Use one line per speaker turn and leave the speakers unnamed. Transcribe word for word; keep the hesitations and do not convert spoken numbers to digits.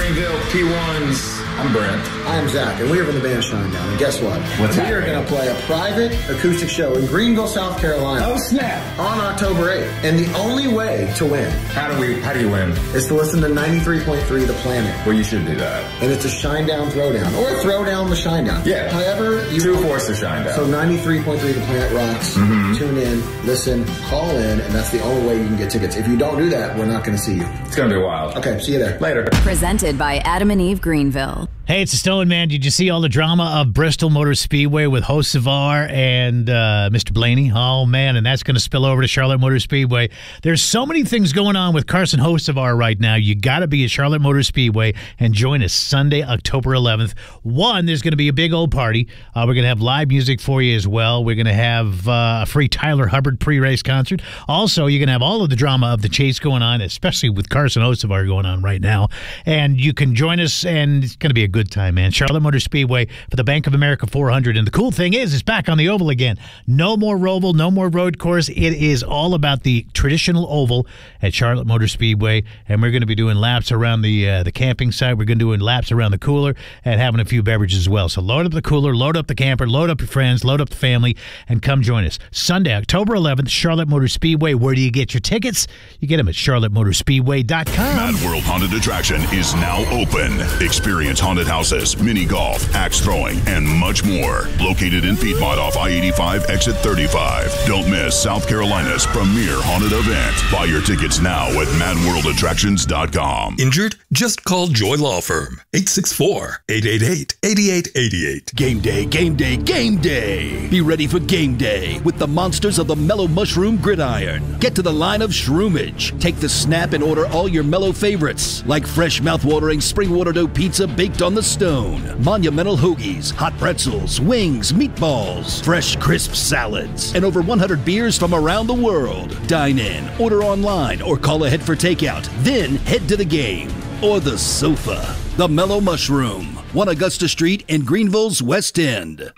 Greenville, P ones. I'm Brent.
I'm Zach, and we are from the band Shinedown. And guess what?
What's
we
happening?
are going to play a private acoustic show in Greenville, South Carolina.
Oh, snap.
On October eighth. And the only way to win
How do we, how do you win?
is to listen to ninety-three point three The Planet.
Well, you should do that.
And it's a Shinedown throwdown, or a throwdown the Shinedown.
Yeah.
However you
Two
want.
force to shine down.
So ninety-three point three The Planet rocks.
Mm-hmm.
Tune in, listen, call in, and that's the only way you can get tickets. If you don't do that, we're not going to see you.
It's going to be wild.
Okay, see you there.
Later.
Presented by Adam and Eve Greenville.
Hey, it's the Stone Man. Did you see all the drama of Bristol Motor Speedway with Hocevar and uh, Mister Blaney? Oh, man, and that's going to spill over to Charlotte Motor Speedway. There's so many things going on with Carson Hocevar right now. You got to be at Charlotte Motor Speedway and join us Sunday, October eleventh. One, there's going to be a big old party. Uh, we're going to have live music for you as well. We're going to have uh, a free Tyler Hubbard pre-race concert. Also, you're going to have all of the drama of the chase going on, especially with Carson Hocevar going on right now. And you can join us, and it's going to be a good time, man. Charlotte Motor Speedway for the Bank of America four hundred. And the cool thing is, it's back on the oval again. No more roval, no more road course. It is all about the traditional oval at Charlotte Motor Speedway. And we're going to be doing laps around the uh, the camping site. We're going to be doing laps around the cooler and having a few beverages as well. So load up the cooler, load up the camper, load up your friends, load up the family, and come join us. Sunday, October eleventh, Charlotte Motor Speedway. Where do you get your tickets? You get them at charlotte motor speedway dot com.
Mad World Haunted Attraction is now open. Experience haunted houses, mini golf, axe throwing, and much more. Located in Piedmont off I eighty-five, exit thirty-five. Don't miss South Carolina's premier haunted event. Buy your tickets now at mad world attractions dot com.
Injured? Just call Joy Law Firm. eight six four, eight eight eight, eight eight eight eight.
Game day, game day, game day. Be ready for game day with the monsters of the Mellow Mushroom Gridiron. Get to the line of Shroomage. Take the snap and order all your Mellow favorites, like fresh mouth-watering spring water dough pizza baked on the stone, monumental hoagies, hot pretzels, wings, meatballs, fresh crisp salads, and over one hundred beers from around the world. Dine in, order online, or call ahead for takeout. Then head to the game or the sofa. The Mellow Mushroom, one Augusta Street in Greenville's West End.